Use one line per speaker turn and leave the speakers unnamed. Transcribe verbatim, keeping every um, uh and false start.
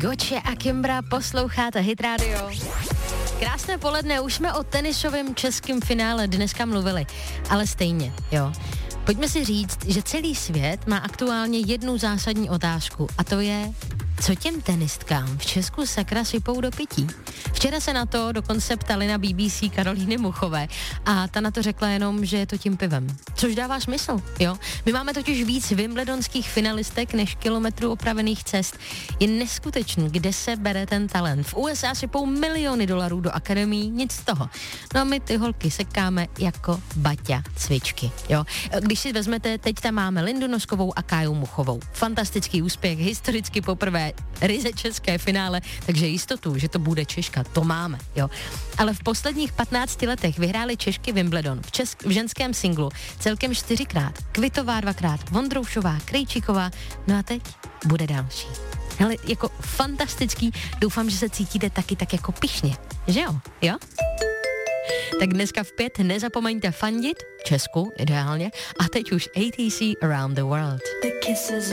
Gotcha a Kimbra, posloucháte Hit Radio. Krásné poledne, už jsme o tenisovém českém finále dneska mluvili, ale stejně, jo. Pojďme si říct, že celý svět má aktuálně jednu zásadní otázku a to je, co těm tenistkám v Česku sakra sypou do pití. Včera se na to dokonce ptali na B B C Karolíny Muchové a ta na to řekla jenom, že je to tím pivem. Což dává smysl, jo? My máme totiž víc wimbledonských finalistek než kilometrů opravených cest. Je neskutečný, kde se bere ten talent. V U S A sypou miliony dolarů do akademií, nic z toho. No a my ty holky sekáme jako baťa cvičky, jo? Když si vezmete, teď tam máme Lindu Noskovou a Káju Muchovou. Fantastický úspěch, historicky poprvé ryze české finále, takže jistotu, že to bude Češka, to máme, jo. Ale v posledních patnácti letech vyhrály Češky Wimbledon v, česk- v ženském singlu celkem čtyřikrát. Kvitová dvakrát, Vondroušová, Krejčíková, no a teď bude další. Hele, jako fantastický, doufám, že se cítíte taky tak jako pyšně, že jo, jo? Tak dneska v pět nezapomeňte fandit, Česku ideálně, a teď už A T C Around the World.